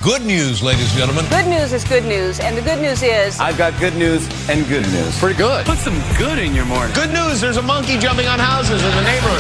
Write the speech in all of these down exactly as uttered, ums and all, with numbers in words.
good news, ladies and gentlemen. Good news is good news, and the good news is... I've got good news and good news. Pretty good. Put some good in your morning. Good news, there's a monkey jumping on houses in the neighborhood.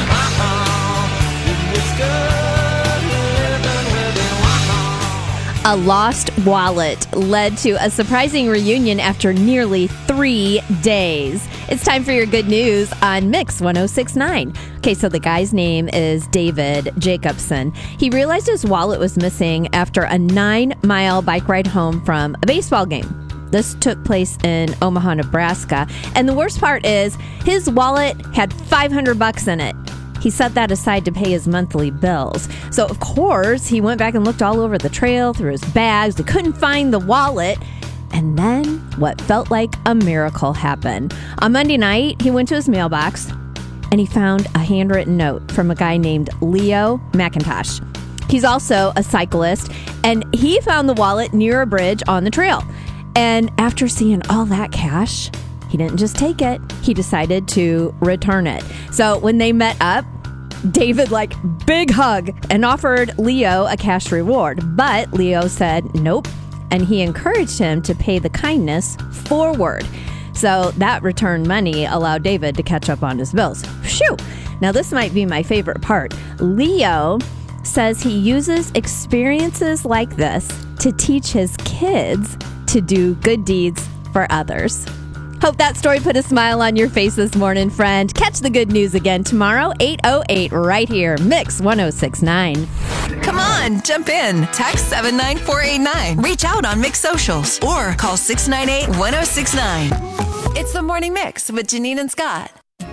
A lost wallet led to a surprising reunion after nearly three days. It's time for your good news on Mix one oh six point nine. Okay, so the guy's name is David Jacobson. He realized his wallet was missing after a nine-mile bike ride home from a baseball game. This took place in Omaha, Nebraska. And the worst part is his wallet had five hundred bucks in it. He set that aside to pay his monthly bills. So, of course, he went back and looked all over the trail, through his bags. He couldn't find the wallet. And then what felt like a miracle happened. On Monday night, he went to his mailbox and he found a handwritten note from a guy named Leo McIntosh. He's also a cyclist, and he found the wallet near a bridge on the trail. And after seeing all that cash, he didn't just take it. He decided to return it. So when they met up, David, like, big hug and offered Leo a cash reward. But Leo said nope, and he encouraged him to pay the kindness forward. So that returned money allowed David to catch up on his bills. Phew! Now this might be my favorite part. Leo says he uses experiences like this to teach his kids to do good deeds for others. Hope that story put a smile on your face this morning, friend. Catch the good news again tomorrow, eight oh eight, right here, Mix one oh six point nine. Come on, jump in. Text seven nine four eight nine. Reach out on Mix Socials or call six nine eight, one oh six nine. It's the Morning Mix with Janine and Scott.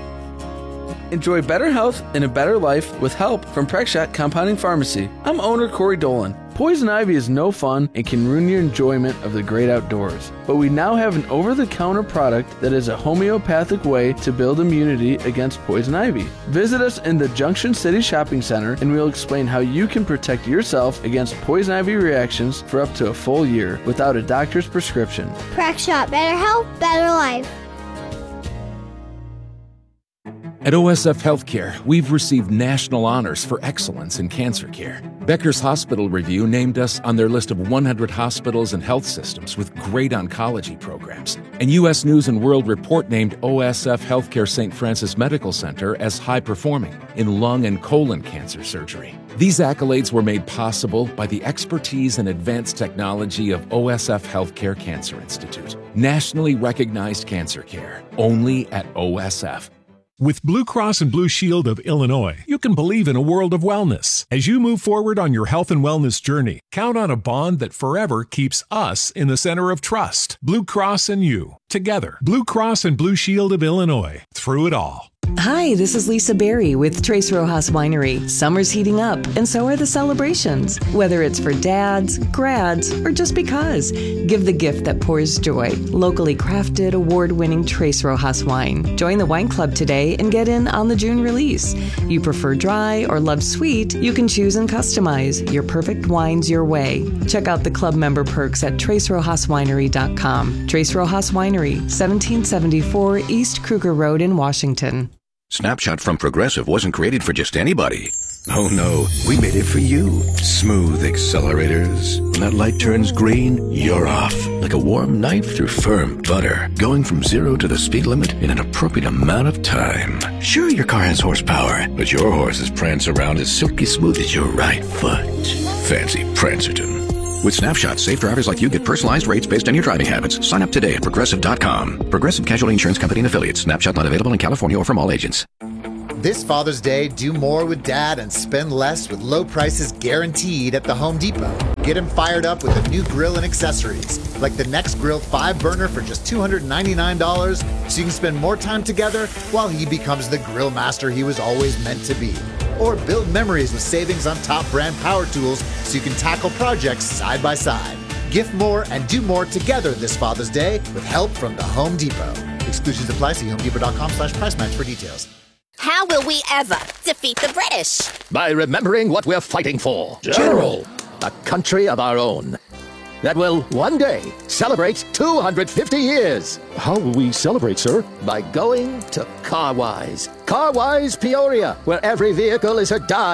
Enjoy better health and a better life with help from Prexshot Compounding Pharmacy. I'm owner Corey Dolan. Poison ivy is no fun and can ruin your enjoyment of the great outdoors. But we now have an over-the-counter product that is a homeopathic way to build immunity against poison ivy. Visit us in the Junction City Shopping Center and we'll explain how you can protect yourself against poison ivy reactions for up to a full year without a doctor's prescription. Prexshot, better health, better life. At O S F Healthcare, we've received national honors for excellence in cancer care. Becker's Hospital Review named us on their list of one hundred hospitals and health systems with great oncology programs. And U S News and World Report named O S F Healthcare Saint Francis Medical Center as high-performing in lung and colon cancer surgery. These accolades were made possible by the expertise and advanced technology of O S F Healthcare Cancer Institute. Nationally recognized cancer care, only at O S F. With Blue Cross and Blue Shield of Illinois, you can believe in a world of wellness. As you move forward on your health and wellness journey, count on a bond that forever keeps us in the center of trust. Blue Cross and you, together. Blue Cross and Blue Shield of Illinois, through it all. Hi, this is Lisa Berry with Tres Rojas Winery. Summer's heating up, and so are the celebrations. Whether it's for dads, grads, or just because, give the gift that pours joy. Locally crafted, award-winning Tres Rojas wine. Join the wine club today and get in on the June release. You prefer dry or love sweet? You can choose and customize your perfect wines your way. Check out the club member perks at tres rojas winery dot com. Tres Rojas Winery, seventeen seventy-four East Kruger Road in Washington. Snapshot from Progressive wasn't created for just anybody. Oh no, we made it for you. Smooth accelerators. When that light turns green, you're off. Like a warm knife through firm butter. Going from zero to the speed limit in an appropriate amount of time. Sure, your car has horsepower, but your horses prance around as silky smooth as your right foot. Fancy Prancerton. With Snapshot, safe drivers like you get personalized rates based on your driving habits. Sign up today at Progressive dot com. Progressive Casualty Insurance Company and Affiliates. Snapshot not available in California or from all agents. This Father's Day, do more with Dad and spend less with low prices guaranteed at the Home Depot. Get him fired up with a new grill and accessories, like the Next Grill five burner for just two hundred ninety-nine dollars, so you can spend more time together while he becomes the grill master he was always meant to be. Or build memories with savings on top brand power tools so you can tackle projects side by side. Gift more and do more together this Father's Day with help from the Home Depot. Exclusions apply. See home depot dot com slash price match for details. How will we ever defeat the British? By remembering what we're fighting for. General! A country of our own that will one day celebrate two hundred fifty years. How will we celebrate, sir? By going to Carwise. Carwise Peoria, where every vehicle is a dime.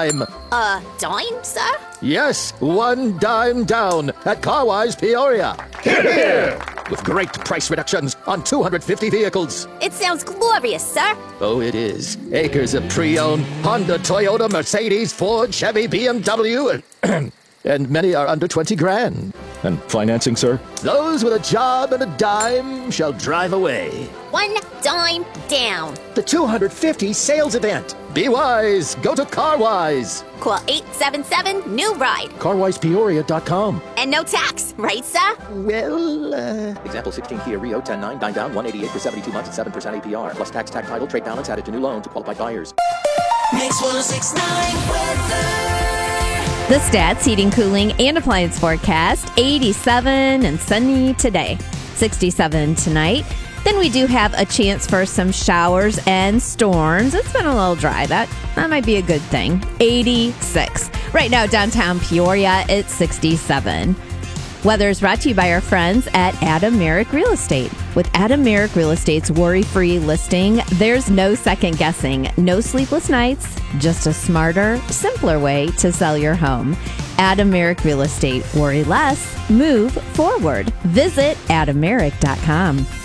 A dime, sir? Yes, one dime down at Carwise Peoria. Here, here! With great price reductions on two hundred fifty vehicles. It sounds glorious, sir. Oh, it is. Acres of pre-owned Honda, Toyota, Mercedes, Ford, Chevy, B M W, and, and many are under twenty grand. And financing, sir? Those with a job and a dime shall drive away. One dime down. The two hundred fifty sales event. Be wise. Go to Carwise. Call eight seven seven, new ride. Carwise Peoria dot com. And no tax, right, sir? Well, uh... Example sixteen Kia Rio ten nine, nine down, one eighty-eight for seventy-two months at seven percent A P R. Plus tax, tax title, trade balance added to new loan to qualified buyers. Mix one oh six point nine weather. The Stats Heating, Cooling, and Appliance forecast, eighty-seven and sunny today, sixty-seven tonight. Then we do have a chance for some showers and storms. It's been a little dry. That, that might be a good thing. eighty-six. Right now, downtown Peoria, it's sixty-seven. Weather is brought to you by our friends at Adam Merrick Real Estate. With Adam Merrick Real Estate's worry-free listing, there's no second guessing, no sleepless nights, just a smarter, simpler way to sell your home. Adam Merrick Real Estate. Worry less, move forward. Visit adam merrick dot com.